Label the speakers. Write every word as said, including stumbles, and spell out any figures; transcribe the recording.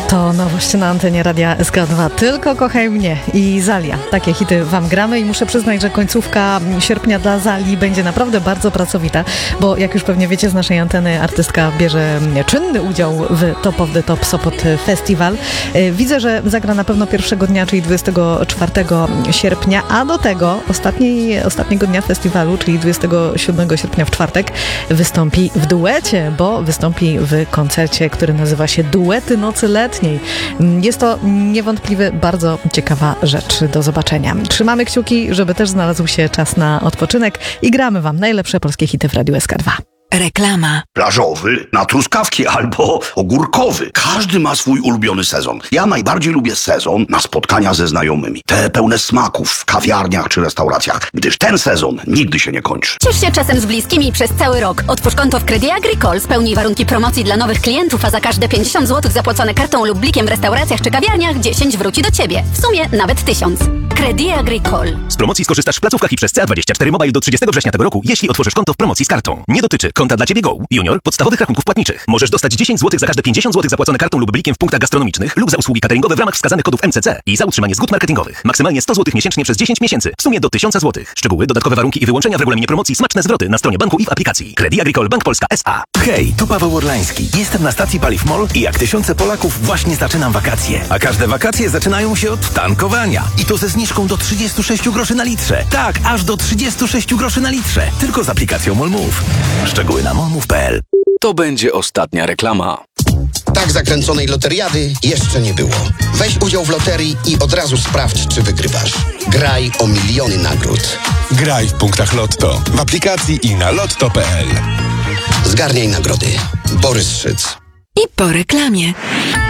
Speaker 1: To nowość na antenie Radia S K dwa. Tylko Kochaj mnie i Zalia. Takie hity wam gramy i muszę przyznać, że końcówka sierpnia dla Zali będzie naprawdę bardzo pracowita, bo jak już pewnie wiecie z naszej anteny, artystka bierze czynny udział w Top of the Top Sopot Festival. Widzę, że zagra na pewno pierwszego dnia, czyli dwudziestego czwartego sierpnia, a do tego ostatniej, ostatniego dnia festiwalu, czyli dwudziestego siódmego sierpnia w czwartek, wystąpi w duecie, bo wystąpi w koncercie, który nazywa się Duety Nocy Letniej. Jest to niewątpliwie bardzo ciekawa rzecz do zobaczenia. Trzymamy kciuki, żeby też znalazł się czas na odpoczynek i gramy wam najlepsze polskie hity w Radiu S K dwa.
Speaker 2: Reklama.
Speaker 3: Plażowy, na truskawki albo ogórkowy. Każdy ma swój ulubiony sezon. Ja najbardziej lubię sezon na spotkania ze znajomymi. Te pełne smaków w kawiarniach czy restauracjach, gdyż ten sezon nigdy się nie kończy.
Speaker 4: Ciesz się czasem z bliskimi przez cały rok. Otwórz konto w Credit Agricole, spełnij warunki promocji dla nowych klientów, a za każde pięćdziesiąt złotych zapłacone kartą lub blikiem w restauracjach czy kawiarniach dziesięć wróci do Ciebie. W sumie nawet tysiąc. Credit Agricole.
Speaker 5: Z promocji skorzystasz w placówkach i przez C A dwadzieścia cztery Mobile do trzydziestego września tego roku, jeśli otworzysz konto w promocji z kartą. Nie dotyczy konta dla Ciebie Go, Junior, podstawowych rachunków płatniczych. Możesz dostać dziesięć złotych za każde pięćdziesiąt złotych zapłacone kartą lub blikiem w punktach gastronomicznych lub za usługi cateringowe w ramach wskazanych kodów M C C i za utrzymanie zgód marketingowych. Maksymalnie sto złotych miesięcznie przez dziesięć miesięcy. W sumie do tysiąc złotych. Szczegóły, dodatkowe warunki i wyłączenia w regulaminie promocji, smaczne zwroty na stronie banku i w aplikacji. Credit Agricole Bank Polska S A.
Speaker 6: Hej, tu Paweł Orlański. Jestem na stacji Paliw MOL i jak tysiące Polaków właśnie zaczynam wakacje. A każde wakacje zaczynają się od tankowania. I to ze zniżką do trzydziestu sześciu groszy na litrze. Tak, aż do trzydziestu sześciu groszy na litrze. Tylko z aplikacją MOLMove. Szczegóły na molmove kropka p l.
Speaker 7: To będzie ostatnia reklama.
Speaker 8: Tak zakręconej loteriady jeszcze nie było. Weź udział w loterii i od razu sprawdź, czy wygrywasz. Graj o miliony nagród.
Speaker 9: Graj w punktach Lotto, w aplikacji i na lotto kropka p l.
Speaker 8: Zgarniaj nagrody. Borys Szyc.
Speaker 2: I po reklamie.